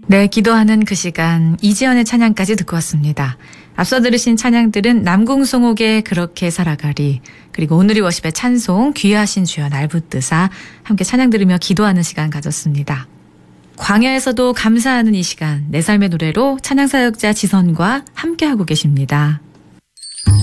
네, 기도하는 그 시간 이지연의 찬양까지 듣고 왔습니다. 앞서 들으신 찬양들은 남궁송옥의 그렇게 살아가리, 그리고 오늘의 워십의 찬송 귀하신 주여 날 붙드사, 함께 찬양 들으며 기도하는 시간 가졌습니다. 광야에서도 감사하는 이 시간, 내 삶의 노래로 찬양사역자 지선과 함께하고 계십니다.